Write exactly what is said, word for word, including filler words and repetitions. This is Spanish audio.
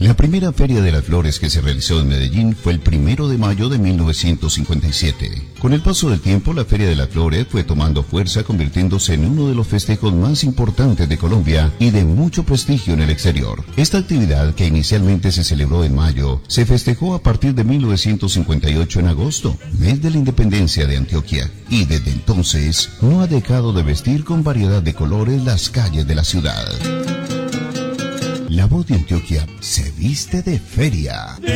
La primera Feria de las Flores que se realizó en Medellín fue el primero de mayo de mil novecientos cincuenta y siete. Con el paso del tiempo, la Feria de las Flores fue tomando fuerza, convirtiéndose en uno de los festejos más importantes de Colombia y de mucho prestigio en el exterior. Esta actividad, que inicialmente se celebró en mayo, se festejó a partir de mil novecientos cincuenta y ocho en agosto, mes de la independencia de Antioquia, y desde entonces no ha dejado de vestir con variedad de colores las calles de la ciudad. La Voz de Antioquia se viste de feria.